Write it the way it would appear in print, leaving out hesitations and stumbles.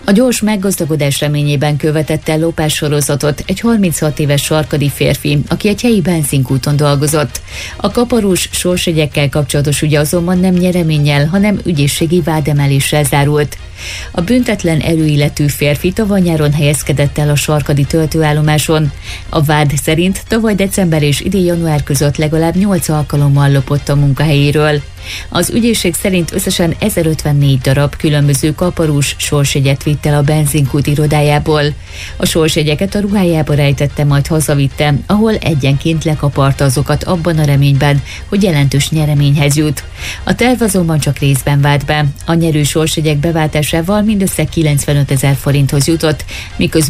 A gyors meggazdagodás reményében követett el lopássorozatot egy 36 éves sarkadi férfi, aki egy helyi benzinkúton dolgozott. A kaparós sorsjegyekkel kapcsolatos ügy azonban nem nyereménnyel, hanem ügyészségi vádemeléssel zárult. A büntetlen előilletű férfi tavaly nyáron helyezkedett el a sarkadi töltőállomáson. A vád szerint tavaly december és idén január között legalább 8 alkalommal lopott a munkahelyéről. Az ügyészség szerint összesen 1054 darab különböző kaparós sorsjegyet vitt el a benzinkút irodájából. A sorsjegyeket a ruhájába rejtette, majd hazavitte, ahol egyenként lekaparta azokat abban a reményben, hogy jelentős nyereményhez jut. A terv azonban csak részben vált be. A nyerő sorsjegyek beváltásával mindössze 95 000 forinthoz jutott, miközben